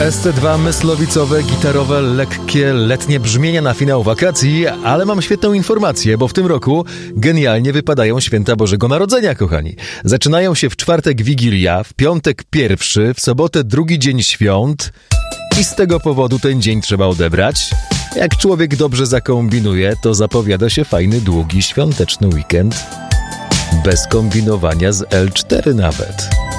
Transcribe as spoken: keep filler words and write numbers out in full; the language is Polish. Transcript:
S C dwa myslowicowe, gitarowe, lekkie, letnie brzmienia na finał wakacji, ale mam świetną informację, bo w tym roku genialnie wypadają święta Bożego Narodzenia, kochani. Zaczynają się w czwartek Wigilia, w piątek pierwszy, w sobotę drugi dzień świąt i z tego powodu ten dzień trzeba odebrać. Jak człowiek dobrze zakombinuje, to zapowiada się fajny, długi, świąteczny weekend. Bez kombinowania z L cztery nawet.